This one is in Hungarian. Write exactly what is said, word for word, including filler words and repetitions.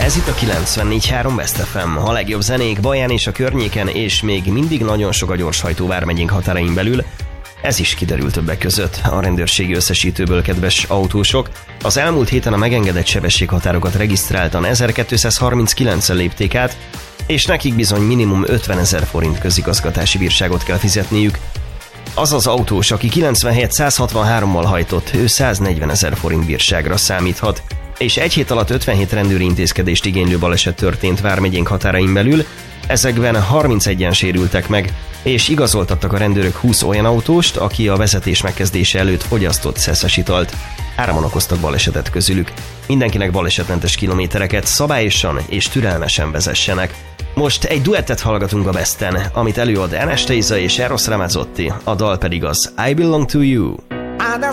Ez itt a kilencvennégy három West ef em, a legjobb zenék Baján és a környéken, és még mindig nagyon sok a gyorshajtó vármegyénk határain belül. Ez is kiderült többek között a rendőrségi összesítőből, kedves autósok. Az elmúlt héten a megengedett sebességhatárokat regisztráltan ezerkétszázharminckilencen lépték át, és nekik bizony minimum ötvenezer forint közigazgatási bírságot kell fizetniük. Az az autós, aki kilencven helyett száz hatvanhárommal hajtott, ő száznegyvenezer forint bírságra számíthat, és egy hét alatt ötvenhét rendőri intézkedést igénylő baleset történt vármegyénk határain belül, ezekben harmincegyen sérültek meg, és igazoltattak a rendőrök húsz olyan autóst, aki a vezetés megkezdése előtt fogyasztott szeszes italt. Hárman okoztak balesetet közülük. Mindenkinek balesetmentes kilométereket szabályosan és türelmesen vezessenek. Most egy duettet hallgatunk a Westen, amit előad Anastasia és Eros Ramazzotti, a dal pedig az I Belong to You.